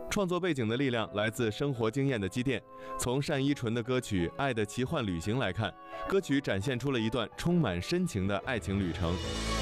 创作背景的力量来自生活经验的积淀。从单依纯的歌曲《爱的奇幻旅行》来看，歌曲展现出了一段充满深情的爱情旅程。